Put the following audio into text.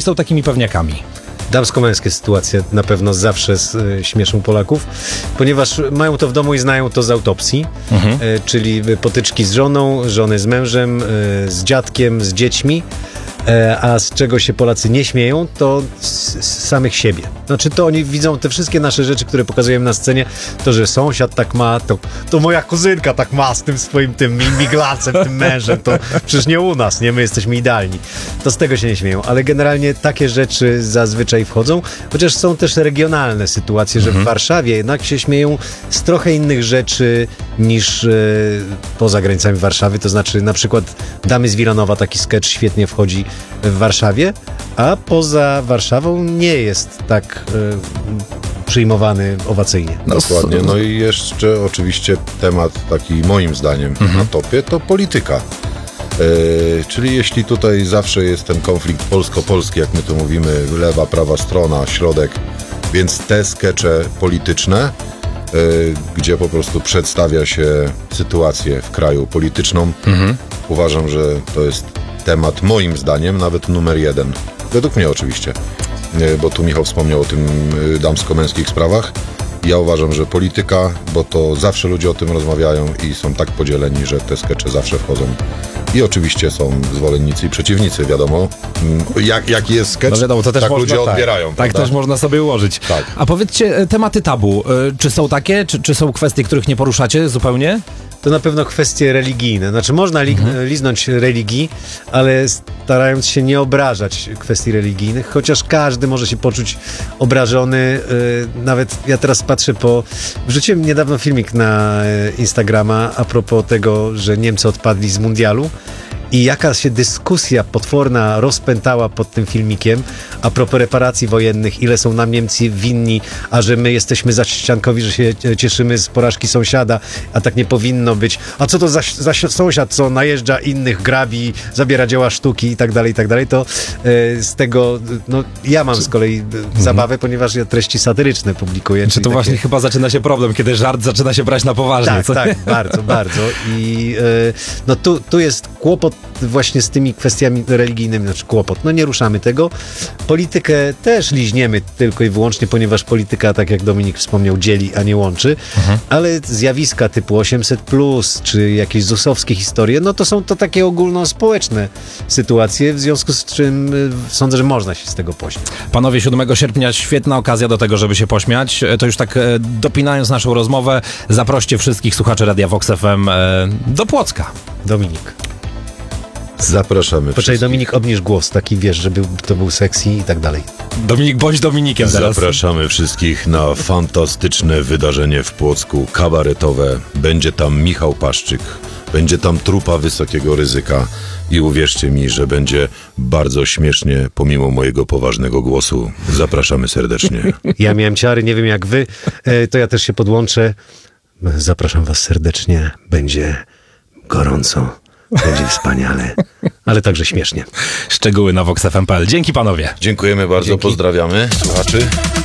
są takimi pewniakami? Damsko-męskie sytuacje na pewno zawsze śmieszą Polaków, ponieważ mają to w domu i znają to z autopsji, czyli potyczki z żoną, żony z mężem, z dziadkiem, z dziećmi. A z czego się Polacy nie śmieją, to z samych siebie. Znaczy to oni widzą te wszystkie nasze rzeczy, które pokazujemy na scenie, to, że sąsiad tak ma, to moja kuzynka tak ma z tym swoim tym miglacem, tym mężem, to przecież nie u nas, nie? My jesteśmy idealni. To z tego się nie śmieją, ale generalnie takie rzeczy zazwyczaj wchodzą, chociaż są też regionalne sytuacje, że w Warszawie jednak się śmieją z trochę innych rzeczy niż poza granicami Warszawy, to znaczy na przykład Damy z Wilanowa, taki sketch świetnie wchodzi w Warszawie, a poza Warszawą nie jest tak przyjmowany owacyjnie. Dokładnie. No i jeszcze oczywiście temat taki moim zdaniem na topie to polityka. Czyli jeśli tutaj zawsze jest ten konflikt polsko-polski, jak my to mówimy, lewa, prawa strona, środek, więc te skecze polityczne, gdzie po prostu przedstawia się sytuację w kraju polityczną, uważam, że to jest temat moim zdaniem nawet numer 1. Według mnie oczywiście, bo tu Michał wspomniał o tym damsko-męskich sprawach. Ja uważam, że polityka, bo to zawsze ludzie o tym rozmawiają i są tak podzieleni, że te skecze zawsze wchodzą. I oczywiście są zwolennicy i przeciwnicy, wiadomo. Jaki jest sketch, no wiadomo, to też tak można, ludzie odbierają. Tak prawda? też można sobie ułożyć. Tak. A powiedzcie, tematy tabu, czy są takie, czy są kwestie, których nie poruszacie zupełnie? To na pewno kwestie religijne. Znaczy można liznąć religii, ale starając się nie obrażać kwestii religijnych, chociaż każdy może się poczuć obrażony. Nawet ja teraz patrzę wrzuciłem niedawno filmik na Instagrama a propos tego, że Niemcy odpadli z mundialu. I jaka się dyskusja potworna rozpętała pod tym filmikiem a propos reparacji wojennych, ile są nam Niemcy winni, a że my jesteśmy zaściankowi, że się cieszymy z porażki sąsiada, a tak nie powinno być. A co to za sąsiad, co najeżdża innych, grabi, zabiera dzieła sztuki i tak dalej, to z tego, no ja mam z kolei zabawę, ponieważ ja treści satyryczne publikuję. Czy to właśnie chyba zaczyna się problem, kiedy żart zaczyna się brać na poważnie. Tak, co? tak, bardzo, bardzo. I no tu jest kłopot właśnie z tymi kwestiami religijnymi, znaczy kłopot. No nie ruszamy tego. Politykę też liźniemy tylko i wyłącznie, ponieważ polityka, tak jak Dominik wspomniał, dzieli, a nie łączy. Ale zjawiska typu 800+, czy jakieś ZUS-owskie historie, no to są to takie ogólnospołeczne sytuacje, w związku z czym sądzę, że można się z tego pośmiać. Panowie, 7 sierpnia świetna okazja do tego, żeby się pośmiać. To już tak dopinając naszą rozmowę, zaproście wszystkich słuchaczy Radia Vox FM do Płocka. Dominik. Zapraszamy. Poczekaj, Dominik, obniż głos, taki wiesz, żeby to był sexy i tak dalej. Dominik, bądź Dominikiem teraz. Zapraszamy wszystkich na fantastyczne wydarzenie w Płocku, kabaretowe. Będzie tam Michał Paszczyk, będzie tam trupa wysokiego ryzyka i uwierzcie mi, że będzie bardzo śmiesznie pomimo mojego poważnego głosu. Zapraszamy serdecznie. Ja miałem ciary, nie wiem jak wy, to ja też się podłączę. Zapraszam was serdecznie, będzie gorąco. Będzie wspaniale, ale także śmiesznie. Szczegóły na voxfm.pl. Dzięki panowie. Dziękujemy bardzo, pozdrawiamy słuchaczy.